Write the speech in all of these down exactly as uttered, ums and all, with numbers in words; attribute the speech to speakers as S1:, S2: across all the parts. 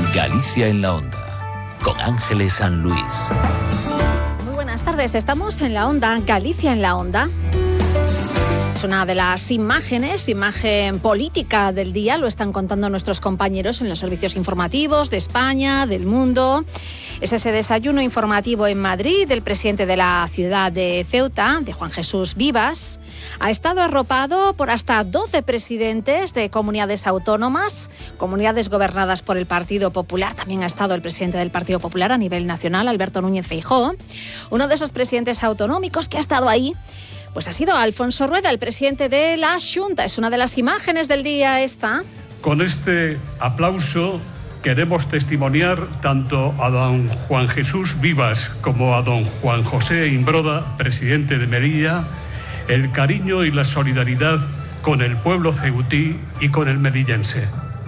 S1: Galicia en la Onda, con Ángeles San Luis.
S2: Muy buenas tardes, estamos en la Onda, Galicia en la Onda. Es una de las imágenes, imagen política del día, lo están contando nuestros compañeros en los servicios informativos de España, del mundo. Es ese desayuno informativo en Madrid del presidente de la ciudad de Ceuta, de Juan Jesús Vivas. Ha estado arropado por hasta doce presidentes de comunidades autónomas, comunidades gobernadas por el Partido Popular. También ha estado el presidente del Partido Popular a nivel nacional, Alberto Núñez Feijóo. Uno de esos presidentes autonómicos que ha estado ahí pues ha sido Alfonso Rueda, el presidente de la Xunta. Es una de las imágenes del día esta.
S3: Con este aplauso queremos testimoniar tanto a don Juan Jesús Vivas como a don Juan José Imbroda, presidente de Melilla, el cariño y la solidaridad con el pueblo ceutí y con el melillense.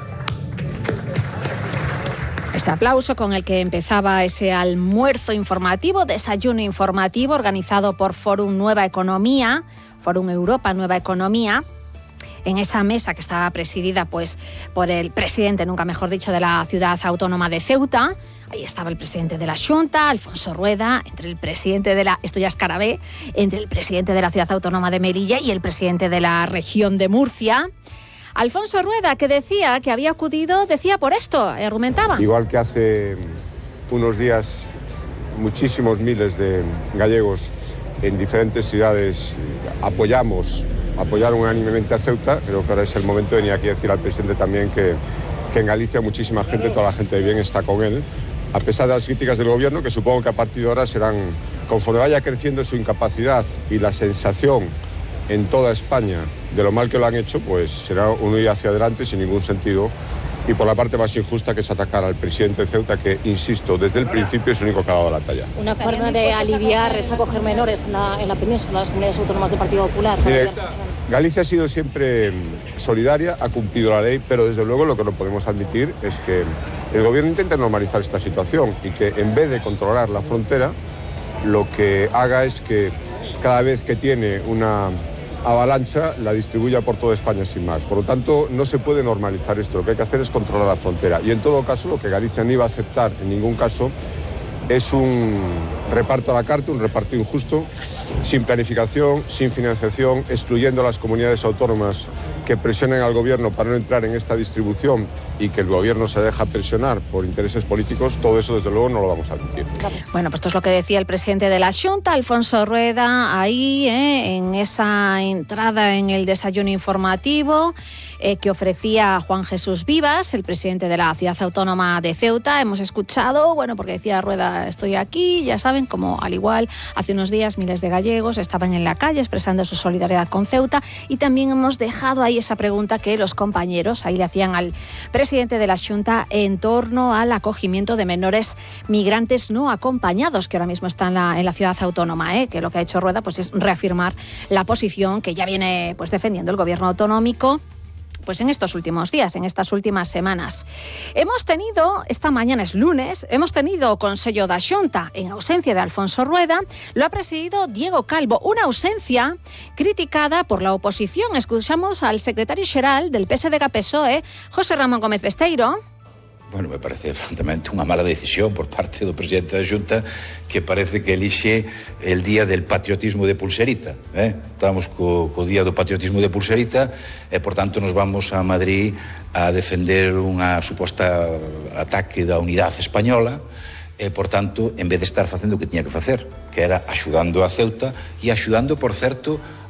S2: Ese aplauso con el que empezaba ese almuerzo informativo, desayuno informativo organizado por Fórum Nueva Economía, Fórum Europa Nueva Economía, en esa mesa que estaba presidida pues, por el presidente, nunca mejor dicho, de la ciudad autónoma de Ceuta. Ahí estaba el presidente de la Xunta, Alfonso Rueda, entre el presidente de la, esto ya es cara B, entre el presidente de la ciudad autónoma de Melilla y el presidente de la región de Murcia. Alfonso Rueda, que decía que había acudido, decía por esto, argumentaba.
S4: Igual que hace unos días muchísimos miles de gallegos en diferentes ciudades apoyamos, apoyaron unánimemente a Ceuta, creo que ahora es el momento de venir aquí a decir al presidente también que, que en Galicia muchísima gente, toda la gente de bien está con él, a pesar de las críticas del gobierno, que supongo que a partir de ahora serán, conforme vaya creciendo su incapacidad y la sensación en toda España de lo mal que lo han hecho, pues será un ir hacia adelante sin ningún sentido. Y por la parte más injusta, que es atacar al presidente de Ceuta, que, insisto, desde el principio es el único que ha dado la talla.
S5: Una forma de aliviar es acoger menores en la, en la península, las comunidades autónomas del Partido Popular.
S4: Mire, Galicia ha sido siempre solidaria, ha cumplido la ley, pero desde luego lo que no podemos admitir es que el gobierno intente normalizar esta situación y que en vez de controlar la frontera, lo que haga es que cada vez que tiene una avalancha la distribuya por toda España sin más. Por lo tanto, no se puede normalizar esto. Lo que hay que hacer es controlar la frontera. Y en todo caso, lo que Galicia no iba a aceptar en ningún caso es un reparto a la carta, un reparto injusto, sin planificación, sin financiación, excluyendo a las comunidades autónomas que presionen al gobierno para no entrar en esta distribución y que el gobierno se deja presionar por intereses políticos. Todo eso, desde luego, no lo vamos a admitir.
S2: Bueno, pues esto es lo que decía el presidente de la Xunta, Alfonso Rueda, ahí eh, en esa entrada en el desayuno informativo eh, que ofrecía Juan Jesús Vivas, el presidente de la ciudad autónoma de Ceuta. Hemos escuchado, bueno, porque decía Rueda, estoy aquí, ya saben, como al igual hace unos días miles de gallegos estaban en la calle expresando su solidaridad con Ceuta, y también hemos dejado ahí esa pregunta que los compañeros ahí le hacían al presidente de la Xunta en torno al acogimiento de menores migrantes no acompañados que ahora mismo están en la, en la ciudad autónoma, ¿eh? Que lo que ha hecho Rueda pues es reafirmar la posición que ya viene pues defendiendo el gobierno autonómico pues en estos últimos días, en estas últimas semanas. Hemos tenido, esta mañana es lunes, hemos tenido Consello da Xunta en ausencia de Alfonso Rueda, lo ha presidido Diego Calvo, una ausencia criticada por la oposición. Escuchamos al secretario xeral del P S D G P S O E, José Ramón Gómez Besteiro.
S6: Bueno, me parece francamente unha mala decisión por parte do presidente da Xunta, que parece que elixe el día del patriotismo de pulserita, eh? Estamos co, co día do patriotismo de pulserita e, por tanto, nos vamos a Madrid a defender unha suposta ataque da unidade española e, por tanto, en vez de estar facendo o que tiña que facer, que era axudando a Ceuta e axudando, por certo,